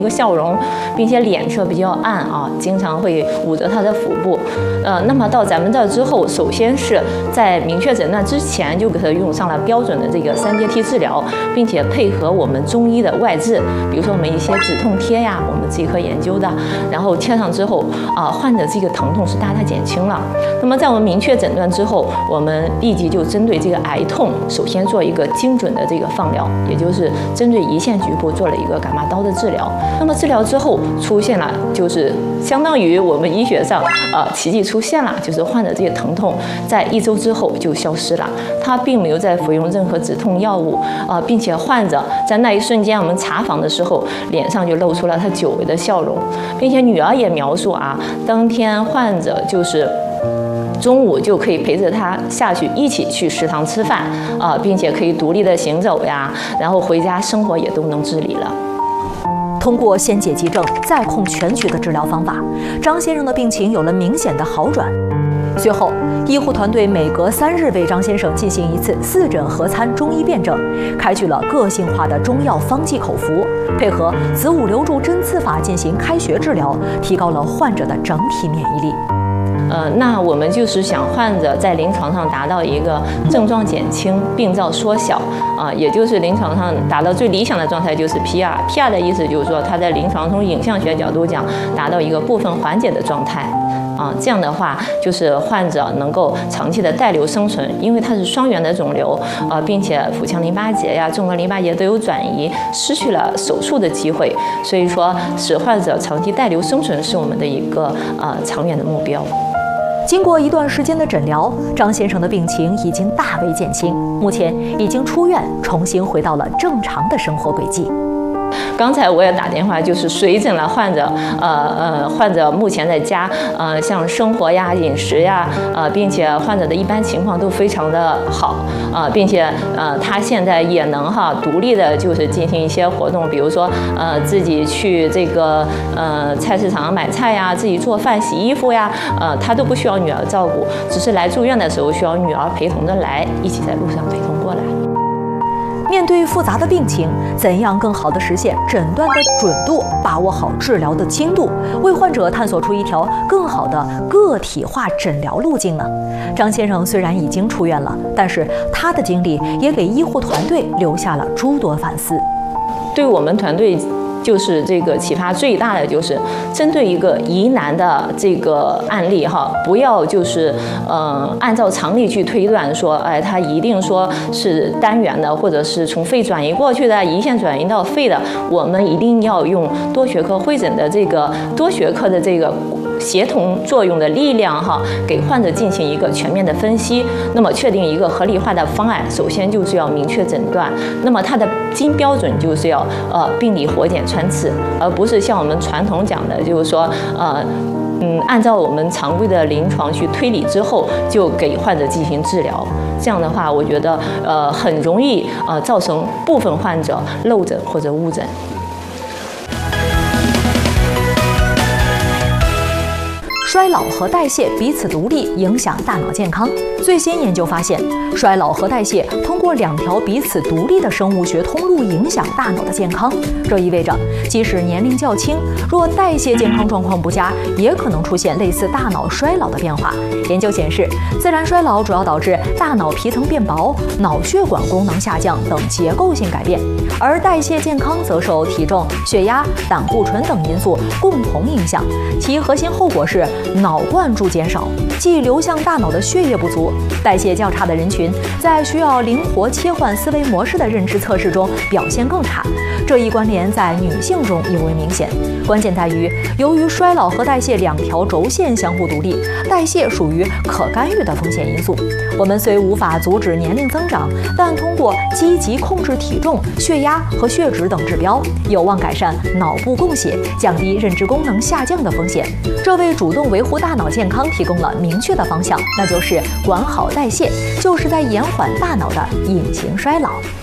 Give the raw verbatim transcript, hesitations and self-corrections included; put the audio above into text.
一个笑容，并且脸色比较暗啊，经常会捂着他的腹部。呃，那么到咱们这儿之后，首先是在明确诊断之前就给他用上了标准的这个三阶梯治疗，并且配合我们中医的外治，比如说我们一些止痛贴呀，我们这一科研究的，然后贴上之后啊、呃，患者这个疼痛是大大减轻了。那么在我们明确诊断之后，我们立即就针对这个癌痛，首先做一个精准的这个放疗，也就是针对胰腺局部做了一个伽马刀的治疗。那么治疗之后出现了，就是相当于我们医学上呃奇迹出现了，就是患者这些疼痛在一周之后就消失了，他并没有再服用任何止痛药物啊、呃，并且患者在那一瞬间我们查房的时候，脸上就露出了他久违的笑容，并且女儿也描述啊，当天患者就是中午就可以陪着他下去一起去食堂吃饭啊、呃，并且可以独立的行走呀，然后回家生活也都能自理了。 通过先解急症再控全局的治疗方法，张先生的病情有了明显的好转。随后，医护团队每隔三日为张先生进行一次四诊合参中医辩证，开具了个性化的中药方剂口服，配合子午流注针刺法进行开穴治疗，提高了患者的整体免疫力。 呃，那我们就是想患者在临床上达到一个症状减轻、病灶缩小啊、呃，也就是临床上达到最理想的状态就是 P R。P R 的意思就是说，它在临床从影像学角度讲，达到一个部分缓解的状态。啊，这样的话就是患者能够长期的带瘤生存，因为它是双源的肿瘤，啊，并且腹腔淋巴结呀、纵隔淋巴结都有转移，失去了手术的机会，所以说使患者长期带瘤生存是我们的一个呃长远的目标。 经过一段时间的诊疗，张先生的病情已经大为减轻，目前已经出院，重新回到了正常的生活轨迹。 刚才我也打电话，就是随诊了患者，呃呃，患者目前在家，呃，像生活呀、饮食呀，呃，并且患者的一般情况都非常的好，啊、呃，并且呃，他现在也能哈独立的，就是进行一些活动，比如说呃自己去这个呃菜市场买菜呀，自己做饭、洗衣服呀，呃，他都不需要女儿照顾，只是来住院的时候需要女儿陪同着来，一起在路上陪同过来。 面对复杂的病情，怎样更好地实现诊断的准度，把握好治疗的精度，为患者探索出一条更好的个体化诊疗路径呢？张先生虽然已经出院了，但是他的经历也给医护团队留下了诸多反思。 对我们团队就是这个启发最大的，就是针对一个疑难的这个案例哈，不要就是呃按照常理去推断说，哎，它一定说是单元的，或者是从肺转移过去的，胰腺转移到肺的，我们一定要用多学科会诊的这个多学科的这个协同作用的力量哈，给患者进行一个全面的分析，那么确定一个合理化的方案，首先就是要明确诊断，那么它的金标准就是要呃病理活检穿刺，而不是像我们传统讲的，就是说呃嗯按照我们常规的临床去推理之后，就给患者进行治疗。这样的话，我觉得呃很容易呃造成部分患者漏诊或者误诊。 衰老和代谢彼此独立，影响大脑健康。最新研究发现，衰老和代谢通过两条彼此独立的生物学通路影响大脑的健康。这意味着，即使年龄较轻，若代谢健康状况不佳，也可能出现类似大脑衰老的变化。研究显示，自然衰老主要导致大脑皮层变薄、脑血管功能下降等结构性改变，而代谢健康则受体重、血压、胆固醇等因素共同影响，其核心后果是脑灌注减少，即流向大脑的血液不足。代谢较差的人群在需要灵活切换思维模式的认知测试中表现更差。这一关联在女性中尤为明显。关键在于，由于衰老和代谢两条轴线相互独立，代谢属于可干预的风险因素。我们虽无法阻止年龄增长，但通过积极控制体重、血压和血脂等指标，有望改善脑部供血，降低认知功能下降的风险。这为主动维护大脑健康提供了明确的方向，那就是管好代谢，就是在延缓大脑的隐形衰老。